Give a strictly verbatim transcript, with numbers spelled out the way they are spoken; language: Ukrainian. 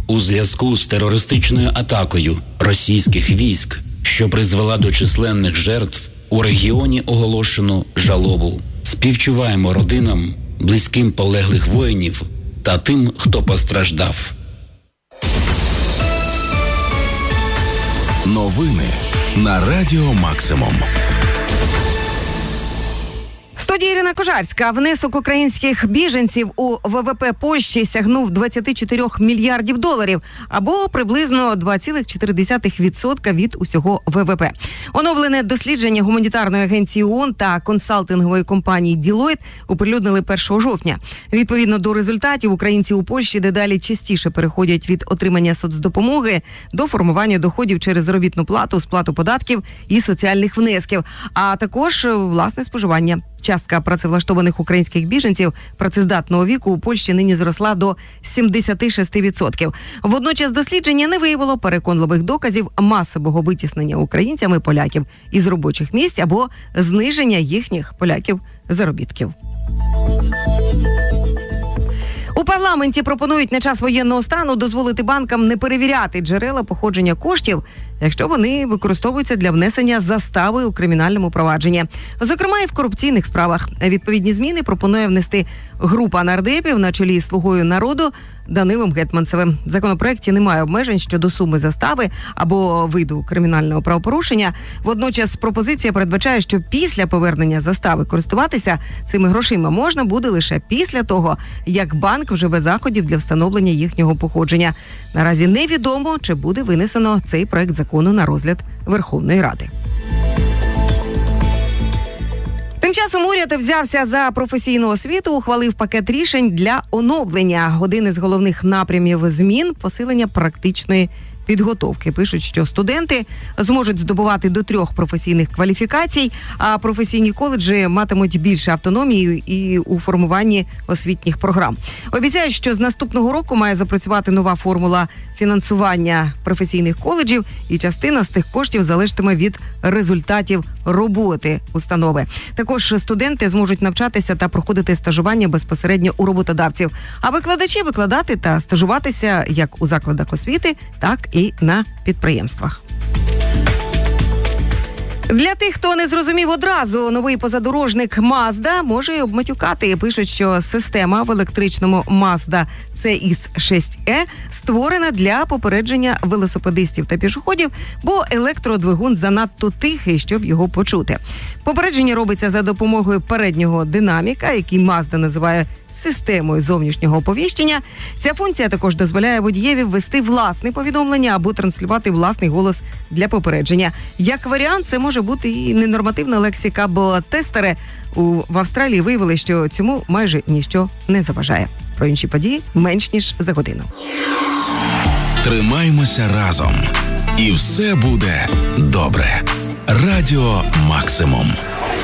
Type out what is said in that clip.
У зв'язку з терористичною атакою російських військ, що призвела до численних жертв, у регіоні оголошено жалобу. Співчуваємо родинам, близьким полеглих воїнів та тим, хто постраждав. Новини на Радіо Максимум. Студія Ірина Кожарська. Внесок українських біженців у ВВП Польщі сягнув двадцять чотири мільярдів доларів, або приблизно два цілих чотири десятих відсотка від усього ВВП. Оновлене дослідження гуманітарної агенції ООН та консалтингової компанії Deloitte оприлюднили першого жовтня. Відповідно до результатів, українці у Польщі дедалі частіше переходять від отримання соцдопомоги до формування доходів через заробітну плату, сплату податків і соціальних внесків, а також власне споживання. Частка працевлаштованих українських біженців працездатного віку у Польщі нині зросла до сімдесят шість відсотків. Водночас дослідження не виявило переконливих доказів масового витіснення українцями поляків із робочих місць або зниження їхніх поляків заробітків. У парламенті пропонують на час воєнного стану дозволити банкам не перевіряти джерела походження коштів, якщо вони використовуються для внесення застави у кримінальному провадженні. Зокрема, і в корупційних справах. Відповідні зміни пропонує внести група нардепів на чолі з «Слугою народу» Данилом Гетманцевим. В законопроекті немає обмежень щодо суми застави або виду кримінального правопорушення. Водночас пропозиція передбачає, що після повернення застави користуватися цими грошима можна буде лише після того, як банк вживе заходів для встановлення їхнього походження. Наразі невідомо, чи буде винесено цей проект закону на розгляд Верховної Ради. Тим часом уряд взявся за професійну освіту, ухвалив пакет рішень для оновлення. Один із головних напрямів змін – посилення практичної підготовки. Пишуть, що студенти зможуть здобувати до трьох професійних кваліфікацій, а професійні коледжі матимуть більше автономії і у формуванні освітніх програм. Обіцяють, що з наступного року має запрацювати нова формула фінансування професійних коледжів, і частина з тих коштів залежатиме від результатів роботи установи. Також студенти зможуть навчатися та проходити стажування безпосередньо у роботодавців, а викладачі викладати та стажуватися як у закладах освіти, так і на підприємствах. Для тих, хто не зрозумів одразу, новий позадорожник Mazda може обматюкати. Пишуть, що система в електричному Mazda сі ікс шість і створена для попередження велосипедистів та пішоходів, бо електродвигун занадто тихий, щоб його почути. Попередження робиться за допомогою переднього динаміка, який Mazda називає системою зовнішнього оповіщення. Ця функція також дозволяє водієві ввести власне повідомлення або транслювати власний голос для попередження. Як варіант, це може бути і ненормативна лексика, бо тестери у, в Австралії виявили, що цьому майже ніщо не заважає. Про інші події менш ніж за годину. Тримаймося разом. І все буде добре. Радіо Максимум.